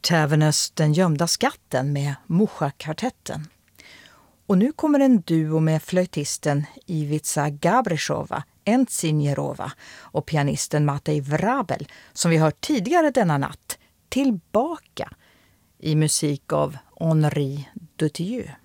Taverners Den gömda skatten med Musha-kvartetten. Och nu kommer en duo med flöjtisten Ivica Gabrishova, Entsinjerova och pianisten Matej Vrabel, som vi hört tidigare denna natt, tillbaka i musik av Henri Dutilleux.